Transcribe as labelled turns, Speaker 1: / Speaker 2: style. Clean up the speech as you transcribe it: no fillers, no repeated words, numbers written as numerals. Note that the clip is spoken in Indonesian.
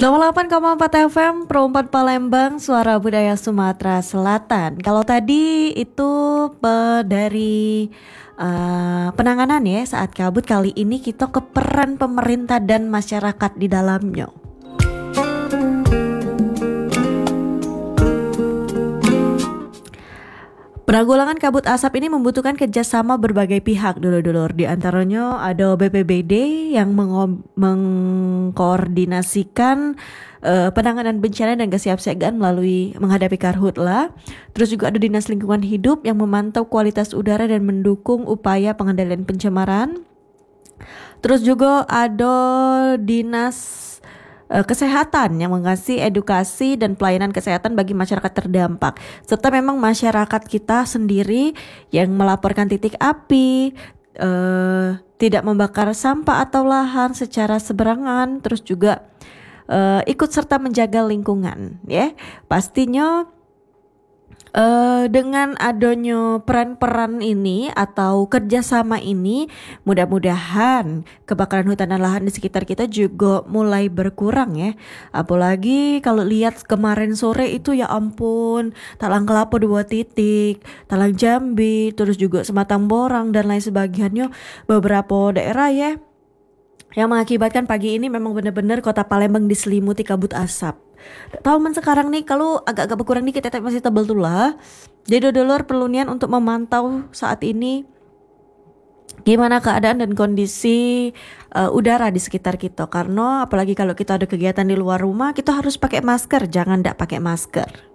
Speaker 1: 88,4 FM Pro 4 Palembang, suara budaya Sumatera Selatan. Kalau tadi itu dari penanganan ya saat kabut, kali ini kita ke peran pemerintah dan masyarakat di dalamnya. Penanggulangan kabut asap ini membutuhkan kerjasama berbagai pihak dulur-dulur. Di antaranya ada BPBD yang mengkoordinasikan penanganan bencana dan kesiapsiagaan melalui menghadapi karhutla. Terus juga ada Dinas Lingkungan Hidup yang memantau kualitas udara dan mendukung upaya pengendalian pencemaran. Terus juga ada Dinas Kesehatan yang mengasih edukasi dan pelayanan kesehatan bagi masyarakat terdampak, serta memang masyarakat kita sendiri yang melaporkan titik api, tidak membakar sampah atau lahan secara seberangan, terus juga ikut serta menjaga lingkungan ya. Pastinya dengan adanya peran-peran ini atau kerjasama ini, mudah-mudahan kebakaran hutan dan lahan di sekitar kita juga mulai berkurang ya. Apalagi kalau lihat kemarin sore itu, ya ampun, Talang Kelapa 2 titik, Talang Jambi, terus juga Sematang Borang dan lain sebagainya, beberapa daerah ya, yang mengakibatkan pagi ini memang benar-benar kota Palembang diselimuti kabut asap. Tahuman sekarang nih kalau agak-agak berkurang dikit tapi masih tebal tuh lah. Jadi dulur perlu nian untuk memantau saat ini gimana keadaan dan kondisi udara di sekitar kita. Karena apalagi kalau kita ada kegiatan di luar rumah, kita harus pakai masker, jangan ndak pakai masker.